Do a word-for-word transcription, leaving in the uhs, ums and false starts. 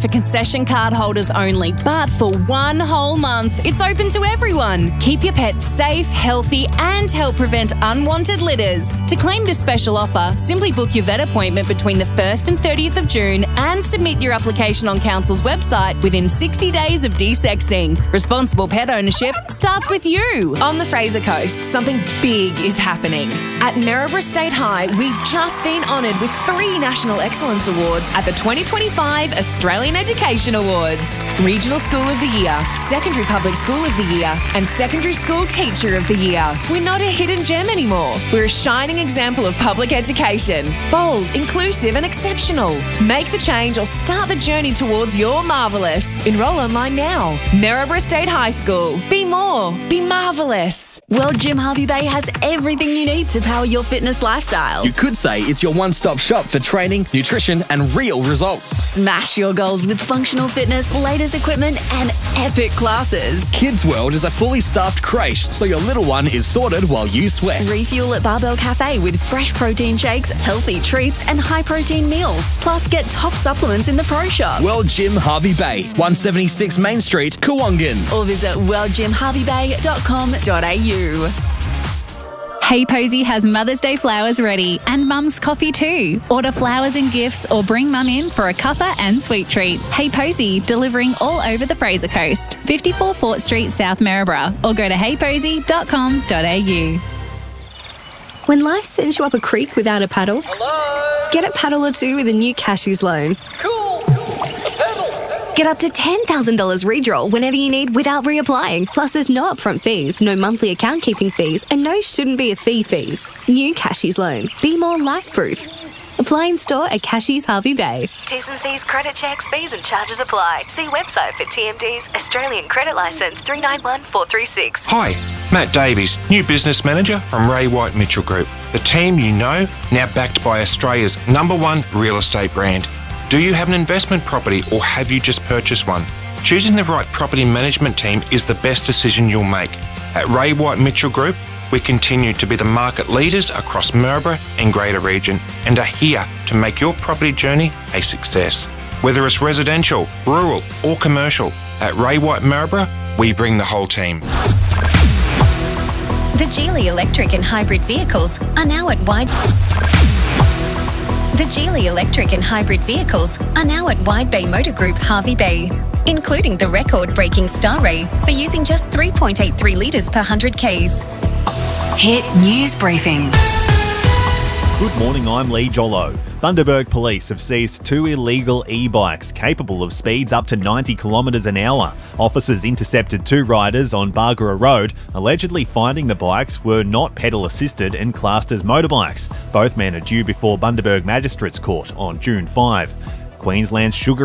for concession card holders only, but for one whole month, it's open to everyone. Keep your pets safe, healthy, and help prevent unwanted litters. To claim this special offer, simply book your vet appointment between the first and thirtieth of June and submit your application on Council's website within sixty days of desexing. Responsible pet ownership starts with you. On the Fraser Coast, something big is happening. At Maryborough State High, we've just been honoured with three National Excellence Awards at the twenty twenty-five Australian Education Awards. Regional School of the Year, Secondary Public School of the Year, and Secondary School Teacher of the Year. We're not a hidden gem anymore. We're a shining example of public education. Bold, inclusive and exceptional. Make the change or start the journey towards your marvellous. Enrol online now. Maryborough State High School. Be more. Be marvellous. World Gym Hervey Bay has everything you need to power your fitness lifestyle. You could say it's your one-stop shop for training, nutrition and real results. Smash your goals with functional fitness, latest equipment and epic classes. Kids World is a fully staffed creche, so your little one is sorted while you sweat. Refuel at Barbell Cafe with fresh protein shakes, healthy treats and high-protein meals. Plus, get top supplements in the Pro Shop. World Gym Hervey Bay, one seventy-six Main Street, Koowangan. Or visit world gym hervey bay dot com dot a u. Hey Posy has Mother's Day flowers ready and Mum's coffee too. Order flowers and gifts or bring Mum in for a cuppa and sweet treat. Hey Posy, delivering all over the Fraser Coast. fifty-four Fort Street, South Maryborough, or go to hey posy dot com dot a u. When life sends you up a creek without a paddle, Hello? Get a paddle or two with a new Cashews loan. Cool! A paddle! Get up to ten thousand dollars redraw whenever you need without reapplying. Plus, there's no upfront fees, no monthly account keeping fees, and no shouldn't be a fee fees. New Cashews loan. Be more life-proof. Apply in store at Cashews Hervey Bay. T's and C's, credit checks, fees and charges apply. See website for T M D's Australian Credit Licence three nine one four three six. Hi, Matt Davies, new business manager from Ray White Mitchell Group. The team you know, now backed by Australia's number one real estate brand. Do you have an investment property or have you just purchased one? Choosing the right property management team is the best decision you'll make. At Ray White Mitchell Group, we continue to be the market leaders across Maryborough and Greater Region and are here to make your property journey a success. Whether it's residential, rural or commercial, at Ray White Maryborough, we bring the whole team. The Geely electric and hybrid vehicles are now at Wide... The Geely electric and hybrid vehicles are now at Wide Bay Motor Group Hervey Bay, including the record-breaking Star Ray for using just three point eight three litres per one hundred kays. Hit News Briefing. Good morning, I'm Lee Jollo. Bundaberg Police have seized two illegal e-bikes capable of speeds up to ninety kilometres an hour. Officers intercepted two riders on Bargara Road, allegedly finding the bikes were not pedal assisted and classed as motorbikes. Both men are due before Bundaberg Magistrates Court on June fifth. Queensland's sugar